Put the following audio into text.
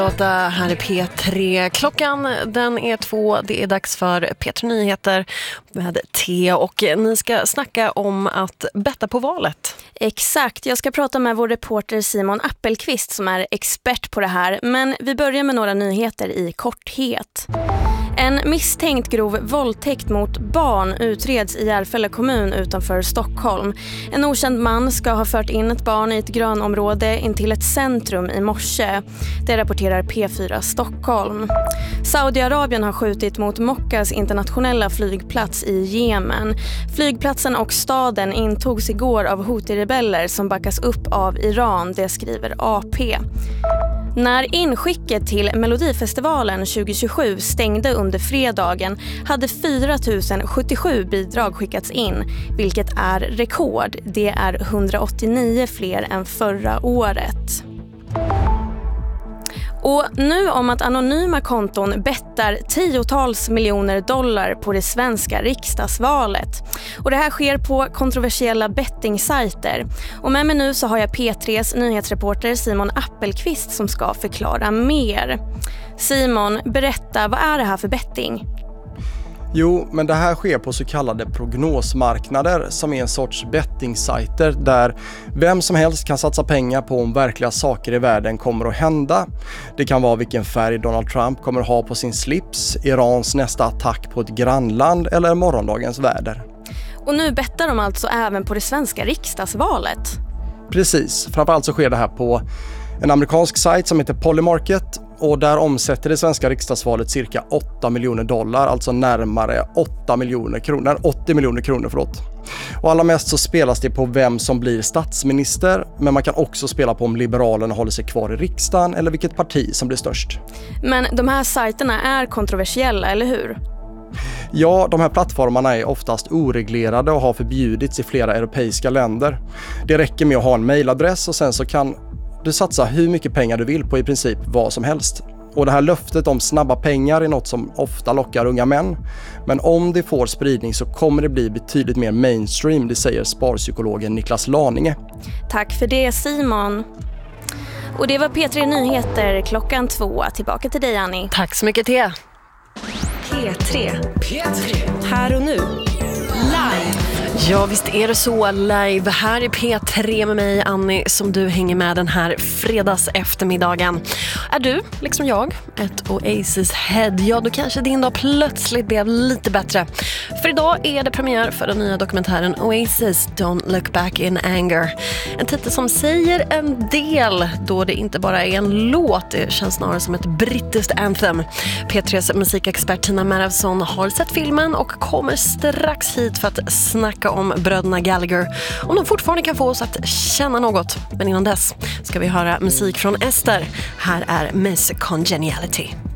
Här är P3. Klockan den är 2. Det är dags för P3 Nyheter med T. Och ni ska snacka om att betta på valet. Exakt, jag ska prata med vår reporter Simon Appelqvist som är expert på det här. Men vi börjar med några nyheter i korthet. En misstänkt grov våldtäkt mot barn utreds i Järfälla kommun utanför Stockholm. En okänd man ska ha fört in ett barn i ett grönområde in till ett centrum i morse. Det rapporterar P4 Stockholm. Saudiarabien har skjutit mot Mokkas internationella flygplats i Jemen. Flygplatsen och staden intogs igår av Houthi-rebeller som backas upp av Iran, det skriver AP. När inskicket till Melodifestivalen 2027 stängde under fredagen hade 4 077 bidrag skickats in, vilket är rekord. Det är 189 fler än förra året. Och nu om att anonyma konton bettar tiotals miljoner dollar på det svenska riksdagsvalet. Och det här sker på kontroversiella bettingsajter. Och med mig nu så har jag P3s nyhetsreporter Simon Appelqvist som ska förklara mer. Simon, berätta, vad är det här för betting? Jo, men det här sker på så kallade prognosmarknader som är en sorts bettingsajter där vem som helst kan satsa pengar på om verkliga saker i världen kommer att hända. Det kan vara vilken färg Donald Trump kommer att ha på sin slips, Irans nästa attack på ett grannland eller morgondagens väder. Och nu bettar de alltså även på det svenska riksdagsvalet? Precis, framförallt så sker det här på en amerikansk sajt som heter Polymarket. Och där omsätter det svenska riksdagsvalet cirka 8 miljoner dollar, alltså närmare 80 miljoner kronor. Och allra mest så spelas det på vem som blir statsminister, men man kan också spela på om Liberalerna håller sig kvar i riksdagen eller vilket parti som blir störst. Men de här sajterna är kontroversiella, eller hur? Ja, de här plattformarna är oftast oreglerade och har förbjudits i flera europeiska länder. Det räcker med att ha en mejladress och sen så kan du satsar hur mycket pengar du vill på i princip vad som helst. Och det här löftet om snabba pengar är något som ofta lockar unga män. Men om det får spridning så kommer det bli betydligt mer mainstream, det säger sparpsykologen Niklas Laninge. Tack för det, Simon. Och det var P3 Nyheter klockan 2. Tillbaka till dig, Annie. Tack så mycket, T. P3. Här och nu. Live. Ja, visst är det så, live här i P3 med mig, Annie, som du hänger med den här fredags eftermiddagen. Är du, liksom jag, ett Oasis-head, ja då kanske din dag plötsligt blev lite bättre. För idag är det premiär för den nya dokumentären Oasis, Don't Look Back in Anger. En titel som säger en del, då det inte bara är en låt, det känns snarare som ett brittiskt anthem. P3s musikexpert Tina Meravsson har sett filmen och kommer strax hit för att snacka om bröderna Gallagher, om de fortfarande kan få oss att känna något. Men innan dess ska vi höra musik från Ester. Här är Miss Congeniality.